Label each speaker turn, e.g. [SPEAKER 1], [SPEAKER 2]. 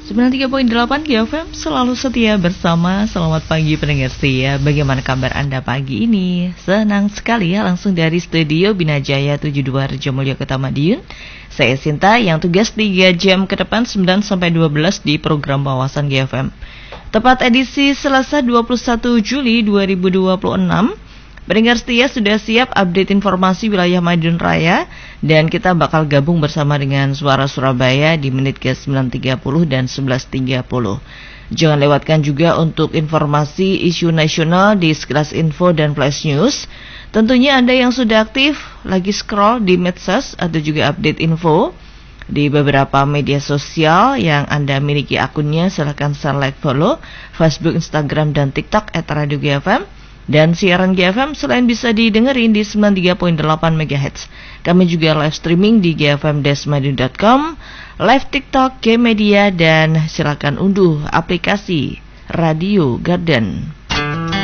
[SPEAKER 1] 93.8 GFM selalu setia bersama. Selamat pagi pendengar setia. Bagaimana kabar Anda pagi ini? Senang sekali ya, langsung dari studio Binajaya 72 Rejomulyo Kota Madiun. Saya Sinta yang tugas 3 jam ke depan 9 sampai 12 di program Wawasan GFM. Tepat edisi Selasa 21 Juli 2026. Pendengar setia sudah siap update informasi wilayah Madiun Raya, dan kita bakal gabung bersama dengan Suara Surabaya di menit ke 9.30 dan 11.30. Jangan lewatkan juga untuk informasi isu nasional di Sekilas Info dan Flash News. Tentunya Anda yang sudah aktif lagi scroll di medsos atau juga update info di beberapa media sosial yang Anda miliki akunnya, silahkan like, follow Facebook, Instagram, dan TikTok @radio-GFM. Dan siaran GFM selain bisa didengerin di 93.8 MHz, kami juga live streaming di gfm-madiun.com, live TikTok, G-Media, dan silakan unduh aplikasi Radio Garden.